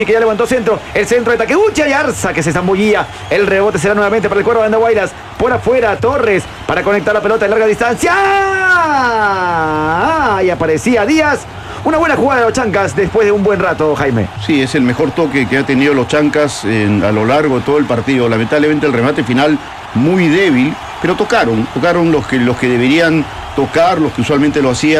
que ya levantó centro, el centro de Takeuchi Ayarza que se zambullía, el rebote será nuevamente para el cuervo de Andahuaylas, por afuera Torres para conectar la pelota de larga distancia, y aparecía Díaz, una buena jugada de los Chancas después de un buen rato, Jaime. Sí, es el mejor toque que ha tenido los Chancas a lo largo de todo el partido. Lamentablemente el remate final muy débil, pero tocaron los que deberían tocar, los que usualmente lo hacían.